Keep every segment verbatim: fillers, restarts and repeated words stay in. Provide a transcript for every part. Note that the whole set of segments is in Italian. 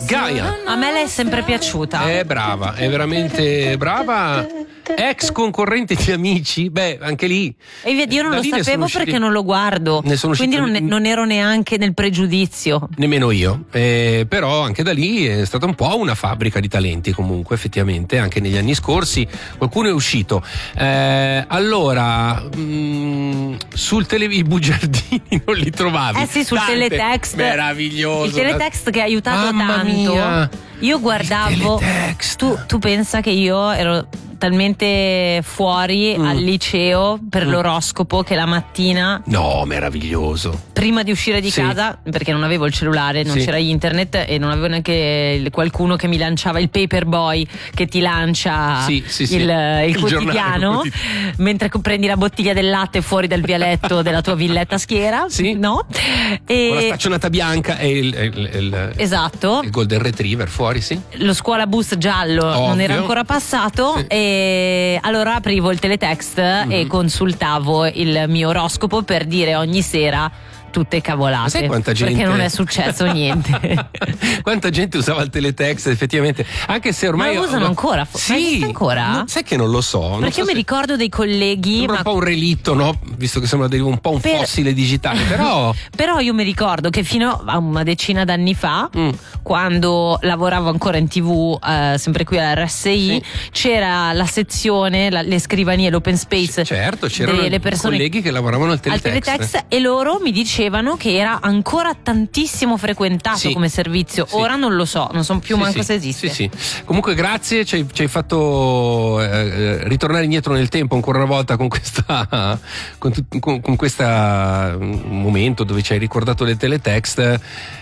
Gaia. A me lei è sempre piaciuta. È brava, è veramente brava. Ex concorrente di Amici, beh, anche lì. E vedi, io non da lo lì ne sono sapevo usciti- perché non lo guardo. Ne sono quindi usciti- non, non ero neanche nel pregiudizio. Nemmeno io, eh, però anche da lì è stata un po' una fabbrica di talenti, comunque, effettivamente, anche negli anni scorsi qualcuno è uscito. Eh, allora, mh, sul tele i bugiardini non li trovavi. Eh sì, sul Tante. teletext. Meraviglioso. Il teletext che ha aiutato Mamma tanto. mia. Io guardavo. teletext. Tu, tu pensa che io ero talmente fuori Mm. al liceo per Mm. l'oroscopo che la mattina, No, meraviglioso. prima di uscire di Sì. casa, perché non avevo il cellulare, non Sì. c'era internet e non avevo neanche il- qualcuno che mi lanciava il paperboy che ti lancia Sì, sì, sì. il, il Il quotidiano, giornale, il mentre prendi la bottiglia del latte fuori dal vialetto della tua villetta schiera, Sì. no? E Con la staccionata bianca e il, il- il- esatto. il golden retriever fuori, sì. Lo scuola bus giallo non Ovvio. era ancora passato, Sì. e allora aprivo il teletext e consultavo il mio oroscopo per dire ogni sera tutte cavolate. Ma sai quanta gente- Perché non è successo niente. Quanta gente usava il teletext, effettivamente, anche se ormai Ma lo usano ancora? Ma Sì, esiste ancora? No, sai che non lo so. non Perché so io mi se- ricordo dei colleghi, Sembra ma un po' un relitto, no? Visto che sembra dei- un po' un Per- fossile digitale, però però io mi ricordo che fino a una decina d'anni fa, Mm. quando lavoravo ancora in tv, eh, sempre qui all'R S I, Sì. c'era la sezione, la- le scrivanie, l'open space. certo, c'erano delle persone colleghi che lavoravano al al teletext. teletext, e loro mi dicevano che era ancora tantissimo frequentato Sì. come servizio. Sì. Ora non lo so, non so più Sì, manco sì, se esiste. Sì, sì. Comunque grazie, ci hai, ci hai fatto eh, eh, ritornare indietro nel tempo ancora una volta con questa con, tut- con, con questa mm, momento dove ci hai ricordato le teletext.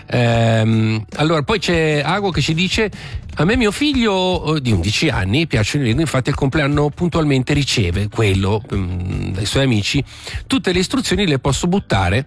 Ehm, allora poi c'è Ago che ci dice: a me mio figlio eh, di undici anni piacciono le lingue, infatti al compleanno puntualmente riceve quello mm, dai suoi amici, tutte le istruzioni le posso buttare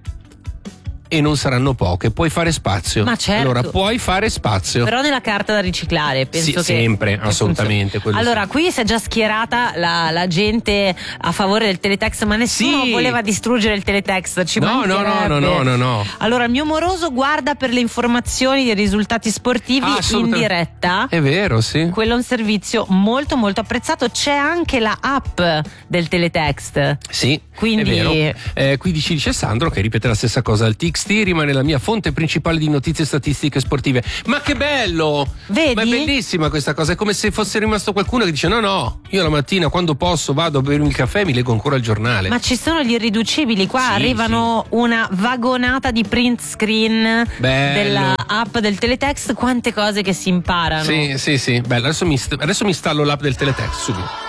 e non saranno poche, puoi fare spazio. Ma certo. Allora puoi fare spazio. Però nella carta da riciclare penso Sì, che sempre, che assolutamente, funzioni. quello Allora sì. qui si è già schierata la, la gente a favore del teletext, ma nessuno Sì. voleva distruggere il teletext, ci No, no, no, mancherebbe. no, no, no, no. Allora il mio moroso guarda per le informazioni dei risultati sportivi Ah, in assolutamente. diretta. È vero, sì. Quello è un servizio molto molto apprezzato. C'è anche la app del teletext. Sì, Quindi- è vero. Eh, qui ci dice Sandro che ripete la stessa cosa. Il T X T rimane la mia fonte principale di notizie statistiche sportive. Ma che bello! Vedi? Ma è bellissima questa cosa. È come se fosse rimasto qualcuno che dice: no, no, io la mattina quando posso vado a bermi il caffè e mi leggo ancora il giornale. Ma ci sono gli irriducibili, qua Sì, arrivano una vagonata di print screen Bello. della app del teletext, quante cose che si imparano. Sì, sì, sì. Bello, adesso mi, st- adesso mi installo l'app del teletext subito.